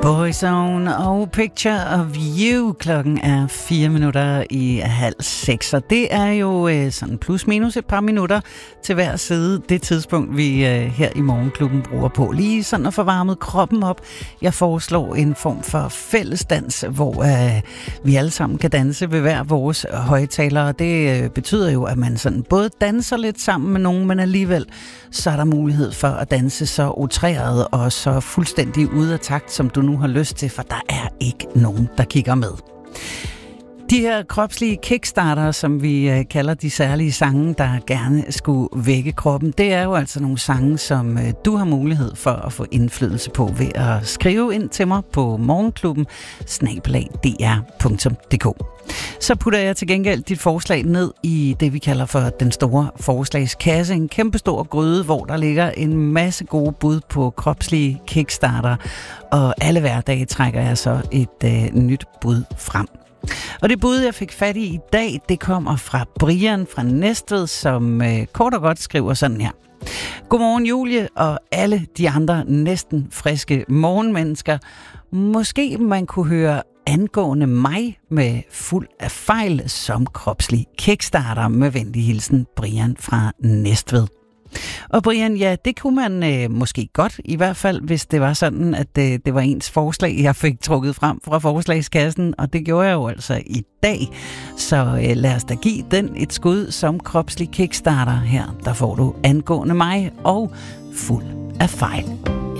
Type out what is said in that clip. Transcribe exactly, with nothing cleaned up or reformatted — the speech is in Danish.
Boyzone og Picture of You. Klokken er fire minutter i halv seks, og det er jo øh, sådan plus minus et par minutter til hver side. Det tidspunkt, vi øh, her i Morgenklubben bruger på. Lige sådan at få varmet kroppen op. Jeg foreslår en form for fællesdans, hvor øh, vi alle sammen kan danse ved hver vores højtalere. Det øh, betyder jo, at man sådan både danser lidt sammen med nogen, men alligevel så er der mulighed for at danse så utræret og så fuldstændig ude af takt, som du nu har lyst til, for der er ikke nogen, der kigger med. De her kropslige kickstarter, som vi kalder de særlige sange, der gerne skulle vække kroppen, det er jo altså nogle sange, som du har mulighed for at få indflydelse på ved at skrive ind til mig på morgenklubben snabel-a d r punktum d k. Så putter jeg til gengæld dit forslag ned i det, vi kalder for den store forslagskasse. En kæmpestor gryde, hvor der ligger en masse gode bud på kropslige kickstarter. Og alle hverdage trækker jeg så et øh, nyt bud frem. Og det bud, jeg fik fat i i dag, det kommer fra Brian fra Næstved, som øh, kort og godt skriver sådan her. Godmorgen Julie og alle de andre næsten friske morgenmennesker. Måske man kunne høre angående mig med fuld af fejl som kropslig kickstarter. Med venlig hilsen, Brian fra Næstved. Og Brian, ja, det kunne man øh, måske godt, i hvert fald hvis det var sådan, at øh, det var ens forslag, jeg fik trukket frem fra forslagskassen, og det gjorde jeg jo altså i dag. Så øh, lad os da give den et skud som kropslig kickstarter her. Der får du angående mig og fuld af fejl.